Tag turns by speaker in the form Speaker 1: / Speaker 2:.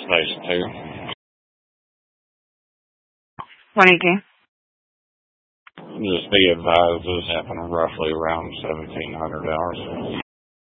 Speaker 1: Station 2.
Speaker 2: What do you do?
Speaker 1: Just be advised this happened roughly around 1700 hours.